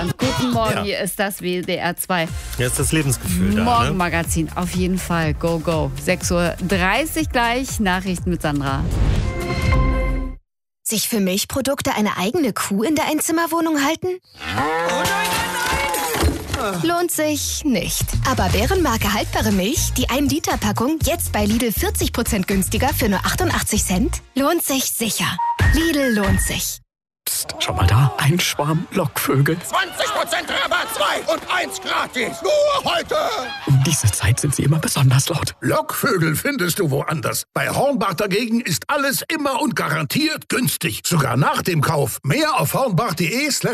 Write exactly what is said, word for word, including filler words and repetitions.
Guten Morgen, Ja. hier ist das W D R zwei. Jetzt das Lebensgefühl da, ne? Morgenmagazin, auf jeden Fall. Go, go. sechs Uhr dreißig gleich, Nachrichten mit Sandra. Sich für Milchprodukte eine eigene Kuh in der Einzimmerwohnung halten? Oh nein, nein, nein! Lohnt sich nicht. Aber Bärenmarke haltbare Milch, die ein Liter Packung, jetzt bei Lidl vierzig Prozent günstiger für nur achtundachtzig Cent? Lohnt sich sicher. Lidl lohnt sich. Psst, schau mal da, ein Schwarm Lockvögel. zwanzig Prozent Rabatt, zwei und eins gratis. Nur heute. Um diese Zeit sind sie immer besonders laut. Lockvögel findest du woanders. Bei Hornbach dagegen ist alles immer und garantiert günstig. Sogar nach dem Kauf. Mehr auf hornbach punkt de slash